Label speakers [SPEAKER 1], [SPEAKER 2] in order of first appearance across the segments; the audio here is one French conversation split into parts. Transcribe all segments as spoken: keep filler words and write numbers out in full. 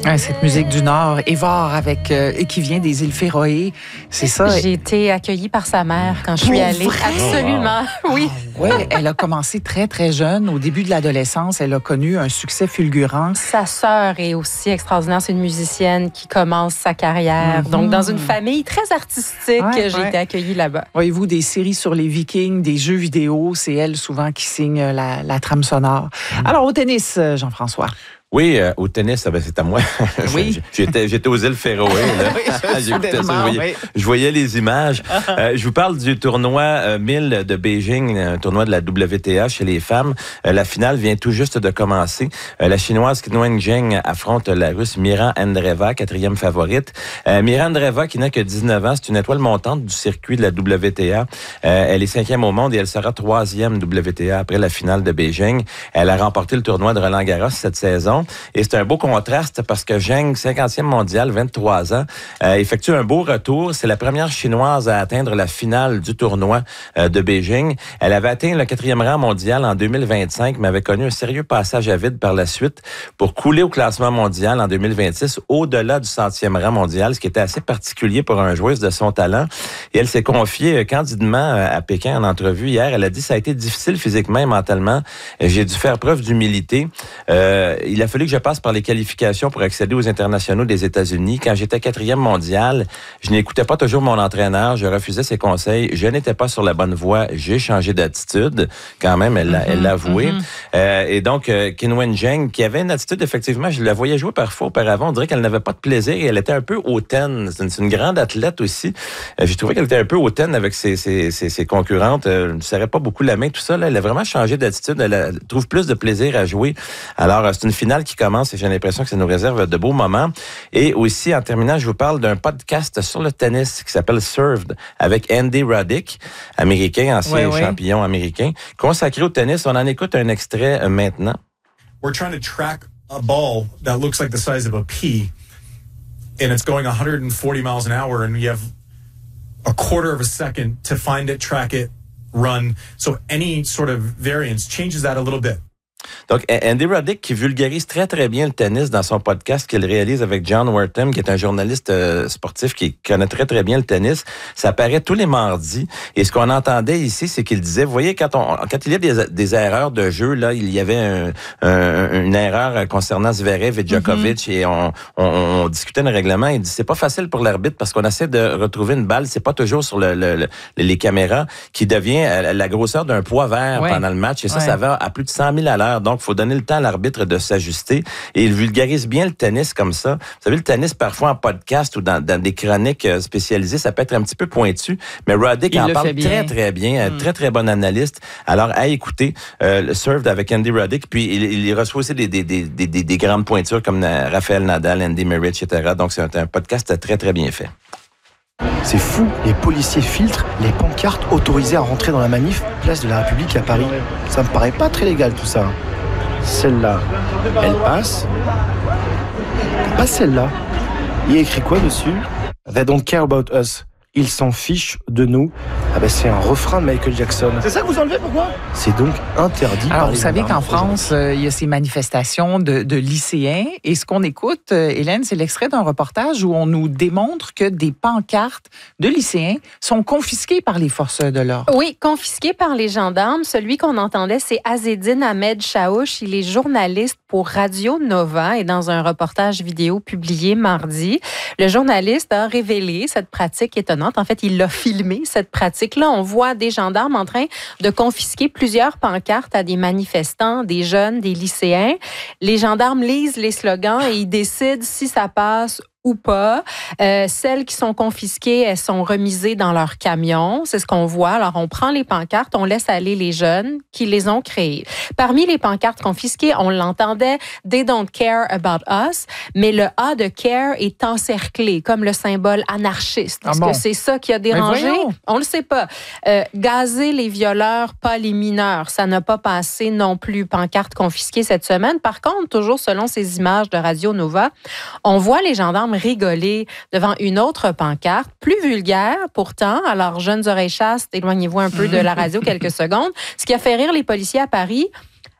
[SPEAKER 1] Ouais, cette musique du Nord, Évar, avec, euh, et qui vient des îles Féroé, c'est ça?
[SPEAKER 2] J'ai été accueillie par sa mère quand je suis
[SPEAKER 1] Pour
[SPEAKER 2] allée.
[SPEAKER 1] vrai?
[SPEAKER 2] Absolument, oui.
[SPEAKER 1] Oui, elle a commencé très, très jeune. Au début de l'adolescence, elle a connu un succès fulgurant.
[SPEAKER 2] Sa sœur est aussi extraordinaire. C'est une musicienne qui commence sa carrière. Mm-hmm. Donc, dans une famille très artistique,
[SPEAKER 1] ouais,
[SPEAKER 2] j'ai
[SPEAKER 1] ouais.
[SPEAKER 2] été accueillie là-bas.
[SPEAKER 1] Voyez-vous, des séries sur les Vikings, des jeux vidéo, c'est elle souvent qui signe la, la trame sonore. Mm. Alors, au tennis, Jean-François.
[SPEAKER 3] Oui, euh, au tennis, ben, c'est à moi.
[SPEAKER 1] Oui.
[SPEAKER 3] j'étais, j'étais aux îles Féroé. Là.
[SPEAKER 1] oui,
[SPEAKER 3] J'écoutais ça, je voyais,
[SPEAKER 1] oui.
[SPEAKER 3] je voyais les images. Euh, je vous parle du tournoi euh, mille de Beijing, un tournoi de la W T A chez les femmes. Euh, la finale vient tout juste de commencer. Euh, la Chinoise Nguyen Zheng affronte la Russe Mira Andreeva, quatrième favorite. Euh, Mira Andreeva, qui n'a que dix-neuf ans, c'est une étoile montante du circuit de la W T A. Euh, elle est cinquième au monde et elle sera troisième W T A après la finale de Beijing. Elle a remporté le tournoi de Roland-Garros cette saison. Et c'est un beau contraste parce que Zheng, cinquantième mondial, vingt-trois ans, euh, effectue un beau retour. C'est la première Chinoise à atteindre la finale du tournoi euh, de Beijing. Elle avait atteint le quatrième rang mondial en deux mille vingt-cinq, mais avait connu un sérieux passage à vide par la suite pour couler au classement mondial en deux mille vingt-six au-delà du centième rang mondial, ce qui était assez particulier pour un joueuse de son talent. Et elle s'est confiée candidement à Pékin en entrevue hier. Elle a dit « Ça a été difficile physiquement et mentalement. J'ai dû faire preuve d'humilité. Euh, il a fallu que je passe par les qualifications pour accéder aux internationaux des États-Unis. Quand j'étais quatrième mondial, je n'écoutais pas toujours mon entraîneur, je refusais ses conseils, je n'étais pas sur la bonne voie, j'ai changé d'attitude. Quand même, elle l'a, mm-hmm, elle l'a avoué. Mm-hmm. Euh, et donc, euh, Nguyen Zheng, qui avait une attitude, effectivement, je la voyais jouer parfois auparavant, on dirait qu'elle n'avait pas de plaisir et elle était un peu hautaine. C'est une, c'est une grande athlète aussi. Euh, j'ai trouvé qu'elle était un peu hautaine avec ses, ses, ses, ses concurrentes. Euh, elle ne serrait pas beaucoup la main, tout ça. Là, elle a vraiment changé d'attitude. Elle, a, elle trouve plus de plaisir à jouer. Alors, euh, c'est une finale qui commence et j'ai l'impression que ça nous réserve de beaux moments. Et aussi, en terminant, je vous parle d'un podcast sur le tennis qui s'appelle Served avec Andy Roddick, américain, ancien oui, champion oui. américain, consacré au tennis. On en écoute un extrait euh, maintenant.
[SPEAKER 4] We're trying to track a ball that looks like the size of a pea and it's going one hundred forty miles an hour and you have a quarter of a second to find it, track it, run. So any sort of variance changes that a little bit.
[SPEAKER 3] Donc, Andy Roddick qui vulgarise très, très bien le tennis dans son podcast qu'il réalise avec John Wortham, qui est un journaliste euh, sportif qui connaît très, très bien le tennis. Ça apparaît tous les mardis. Et ce qu'on entendait ici, c'est qu'il disait, vous voyez, quand, on, quand il y a des, des erreurs de jeu, là, il y avait un, un, une erreur concernant Zverev et Djokovic mm-hmm. et on, on, on discutait d'un règlement. Il dit, c'est pas facile pour l'arbitre parce qu'on essaie de retrouver une balle. C'est pas toujours sur le, le, le, les caméras qui devient la grosseur d'un poids vert ouais. pendant le match. Et ça, ouais. ça va à plus de cent mille à l'heure. Donc, il faut donner le temps à l'arbitre de s'ajuster. Et il vulgarise bien le tennis comme ça. Vous savez, le tennis, parfois en podcast ou dans, dans des chroniques spécialisées, ça peut être un petit peu pointu. Mais Roddick il en parle très, très bien. Mm. Très, très bon analyste. Alors, à écouter, euh, le Served avec Andy Roddick. Puis, il, il reçoit aussi des, des, des, des, des, des grandes pointures comme Rafael Nadal, Andy Murray, et cetera. Donc, c'est un, un podcast très, très bien fait.
[SPEAKER 5] C'est fou, les policiers filtrent les pancartes autorisées à rentrer dans la manif Place de la République à Paris. Ça me paraît pas très légal tout ça. Celle-là, elle passe. Pas celle-là. Il y a écrit quoi dessus? They don't care about us. Ils s'en fichent de nous. Ah ben c'est un refrain de Michael Jackson.
[SPEAKER 6] C'est ça que vous enlevez, pourquoi?
[SPEAKER 5] C'est donc interdit.
[SPEAKER 1] Alors,
[SPEAKER 5] par
[SPEAKER 1] vous
[SPEAKER 5] les
[SPEAKER 1] savez qu'en France, euh, il y a ces manifestations de, de lycéens. Et ce qu'on écoute, euh, Hélène, c'est l'extrait d'un reportage où on nous démontre que des pancartes de lycéens sont confisquées par les forces de l'ordre.
[SPEAKER 2] Oui, confisquées par les gendarmes. Celui qu'on entendait, c'est Azedine Ahmed Chaouch. Il est journaliste pour Radio Nova et dans un reportage vidéo publié mardi, le journaliste a révélé cette pratique étonnante. En fait, il a filmé cette pratique-là. On voit des gendarmes en train de confisquer plusieurs pancartes à des manifestants, des jeunes, des lycéens. Les gendarmes lisent les slogans et ils décident si ça passe ou pas. Euh, celles qui sont confisquées, elles sont remisées dans leur camion. C'est ce qu'on voit. Alors, on prend les pancartes, on laisse aller les jeunes qui les ont créées. Parmi les pancartes confisquées, on l'entendait, « They don't care about us », mais le « A » de « care » est encerclé, comme le symbole anarchiste. Est-ce ah bon? que c'est ça qui a dérangé? On ne le sait pas. Euh, gazer les violeurs, pas les mineurs. Ça n'a pas passé non plus. Pancarte confisquée cette semaine. Par contre, toujours selon ces images de Radio Nova, on voit les gendarmes rigoler devant une autre pancarte, plus vulgaire pourtant. Alors, jeunes oreilles chastes, éloignez-vous un peu de la radio quelques secondes. Ce qui a fait rire les policiers à Paris,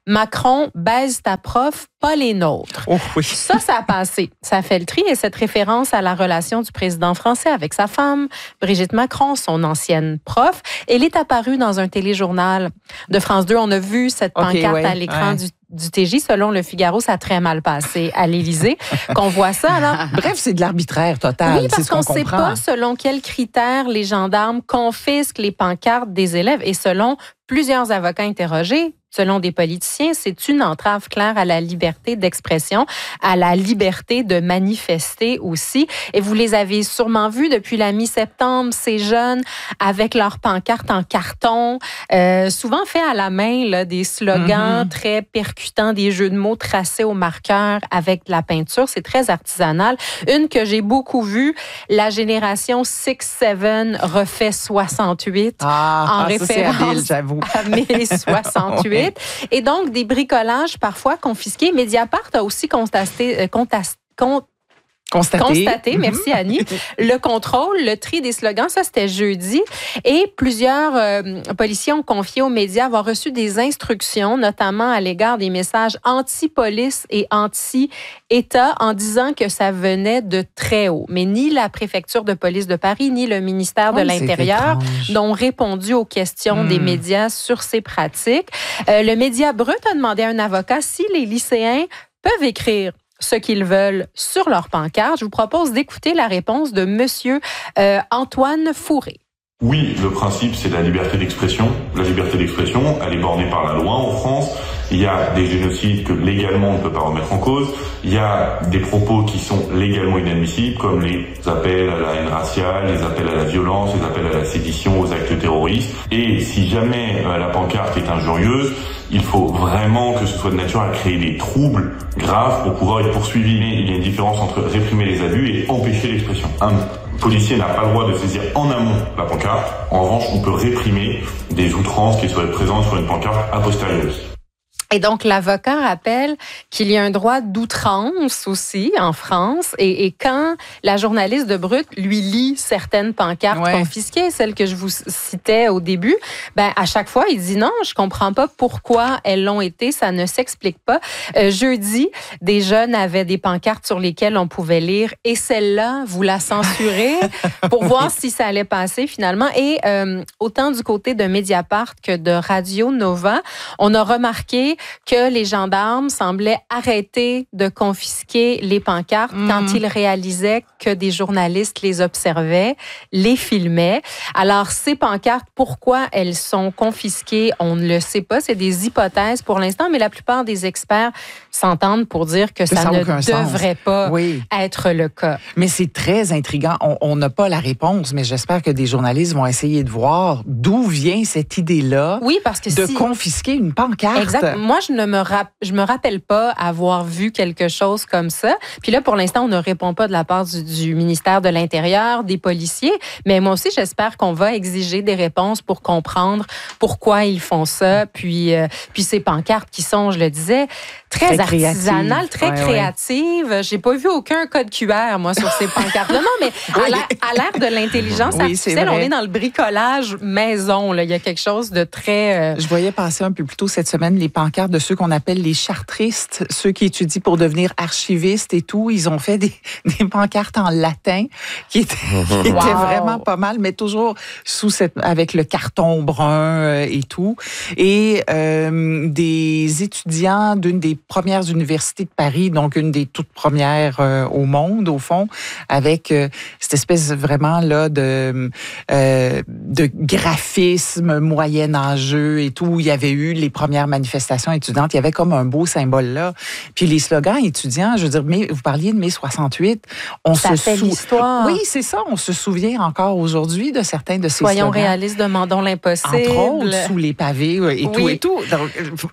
[SPEAKER 2] Macron baise ta prof, pas les nôtres.
[SPEAKER 1] Oh oui.
[SPEAKER 2] Ça, ça a passé. Ça fait le tri et cette référence à la relation du président français avec sa femme, Brigitte Macron, son ancienne prof, elle est apparue dans un téléjournal de France deux. On a vu cette pancarte
[SPEAKER 1] okay, ouais,
[SPEAKER 2] à l'écran
[SPEAKER 1] ouais.
[SPEAKER 2] du du T J, selon le Figaro, ça a très mal passé à l'Élysée, qu'on voit ça. Alors,
[SPEAKER 1] bref, c'est de l'arbitraire total.
[SPEAKER 2] oui, parce
[SPEAKER 1] c'est ce qu'on
[SPEAKER 2] qu'on ne sait
[SPEAKER 1] comprend.
[SPEAKER 2] pas selon quels critères les gendarmes confisquent les pancartes des élèves et selon plusieurs avocats interrogés, selon des politiciens, c'est une entrave claire à la liberté d'expression, à la liberté de manifester aussi. Et vous les avez sûrement vus depuis la mi-septembre, ces jeunes avec leurs pancartes en carton, euh, souvent fait à la main, là, des slogans mm-hmm. très percutants, des jeux de mots tracés au marqueur avec de la peinture. C'est très artisanal. Une que j'ai beaucoup vue, la génération six sept refait soixante-huit,
[SPEAKER 1] ah,
[SPEAKER 2] en
[SPEAKER 1] ah,
[SPEAKER 2] référence
[SPEAKER 1] ça, c'est habile, j'avoue.
[SPEAKER 2] à mai soixante-huit. Ouais. Et donc, des bricolages parfois confisqués. Mediapart a aussi constaté, euh, contact, con,
[SPEAKER 1] Constaté.
[SPEAKER 2] Constaté, mm-hmm. merci Annie. Le contrôle, le tri des slogans, ça c'était jeudi. Et plusieurs euh, policiers ont confié aux médias avoir reçu des instructions, notamment à l'égard des messages anti-police et anti-État, en disant que ça venait de très haut. Mais ni la préfecture de police de Paris, ni le ministère de
[SPEAKER 1] oh,
[SPEAKER 2] l'Intérieur n'ont répondu aux questions mm. des médias sur ces pratiques. Euh, le Média Brut a demandé à un avocat si les lycéens peuvent écrire ce qu'ils veulent sur leur pancarte. Je vous propose d'écouter la réponse de Monsieur euh, Antoine Fourré.
[SPEAKER 6] Oui, le principe, c'est la liberté d'expression. La liberté d'expression, elle est bornée par la loi en France. Il y a des génocides que légalement on ne peut pas remettre en cause. Il y a des propos qui sont légalement inadmissibles, comme les appels à la haine raciale, les appels à la violence, les appels à la sédition, aux actes terroristes. Et si jamais euh, la pancarte est injurieuse, il faut vraiment que ce soit de nature à créer des troubles graves pour pouvoir être poursuivi. Mais il y a une différence entre réprimer les abus et empêcher l'expression. Un policier n'a pas le droit de saisir en amont la pancarte. En revanche, on peut réprimer des outrances qui seraient présentes sur une pancarte a posteriori.
[SPEAKER 2] Et donc, l'avocat rappelle qu'il y a un droit d'outrance aussi en France. Et, et quand la journaliste de Brut lui lit certaines pancartes ouais. confisquées, celles que je vous citais au début, ben à chaque fois, il dit non, je comprends pas pourquoi elles l'ont été, ça ne s'explique pas. Euh, jeudi, des jeunes avaient des pancartes sur lesquelles on pouvait lire « Et celle-là, vous la censurez » pour voir si ça allait passer finalement. Et euh, autant du côté de Mediapart que de Radio Nova, on a remarqué que les gendarmes semblaient arrêter de confisquer les pancartes mmh. quand ils réalisaient que des journalistes les observaient, les filmaient. Alors, ces pancartes, pourquoi elles sont confisquées, on ne le sait pas. C'est des hypothèses pour l'instant, mais la plupart des experts s'entendent pour dire que, que ça, ça ne devrait sens. pas oui. être le cas.
[SPEAKER 1] Mais c'est très intriguant. On n'a pas la réponse, mais j'espère que des journalistes vont essayer de voir d'où vient cette idée-là
[SPEAKER 2] oui, parce que
[SPEAKER 1] de
[SPEAKER 2] si...
[SPEAKER 1] confisquer une pancarte.
[SPEAKER 2] Exact. Moi, je ne me, rap... je me rappelle pas avoir vu quelque chose comme ça. Puis là, pour l'instant, on ne répond pas de la part du, du ministère de l'Intérieur, des policiers. Mais moi aussi, j'espère qu'on va exiger des réponses pour comprendre pourquoi ils font ça. Puis, euh, puis ces pancartes qui sont, je le disais, très, très artisanales, très ouais, créatives. Ouais. J'ai pas vu aucun code Q R, moi, sur ces pancartes. Non, mais oui. à l'ère de l'intelligence oui, artificielle, on est dans le bricolage maison. Là. Il y a quelque chose de très... Euh...
[SPEAKER 1] Je voyais passer un peu plus tôt cette semaine les pancartes de ceux qu'on appelle les chartristes, ceux qui étudient pour devenir archivistes et tout. Ils ont fait des, des pancartes en latin qui étaient, qui wow. étaient vraiment pas mal, mais toujours sous cette, avec le carton brun et tout. Et euh, des étudiants d'une des premières universités de Paris, donc une des toutes premières euh, au monde, au fond, avec euh, cette espèce vraiment là de, euh, de graphisme moyenâgeux et tout, où il y avait eu les premières manifestations étudiantes. Il y avait comme un beau symbole là. Puis les slogans étudiants, je veux dire, mais vous parliez de mai soixante-huit. On
[SPEAKER 2] ça
[SPEAKER 1] se
[SPEAKER 2] fait sou... l'histoire.
[SPEAKER 1] Oui, c'est ça. On se souvient encore aujourd'hui de certains de ces
[SPEAKER 2] Soyons
[SPEAKER 1] slogans.
[SPEAKER 2] Soyons réalistes, demandons l'impossible.
[SPEAKER 1] Entre autres, sous les pavés et oui. tout et tout. Donc,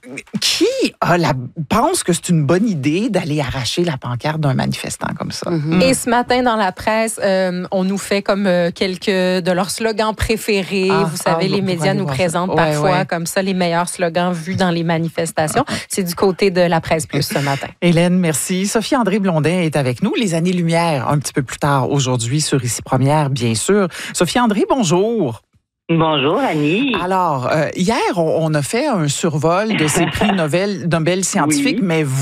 [SPEAKER 1] qui a la... pense que c'est une bonne idée d'aller arracher la pancarte d'un manifestant comme ça?
[SPEAKER 2] Mm-hmm. Et ce matin, dans la presse, euh, on nous fait comme euh, quelques de leurs slogans préférés. Ah, vous savez, ah, les médias nous présentent ouais, parfois ouais. comme ça les meilleurs slogans vus dans les manifestations. C'est du côté de la presse plus ce matin.
[SPEAKER 1] Hélène, merci. Sophie-André Blondin est avec nous. Les années-lumière, un petit peu plus tard aujourd'hui sur Ici Première, bien sûr. Sophie-André, bonjour.
[SPEAKER 7] Bonjour, Annie.
[SPEAKER 1] Alors, euh, hier, on, on a fait un survol de ces prix Nobel, Nobel scientifiques,
[SPEAKER 7] Oui.
[SPEAKER 1] mais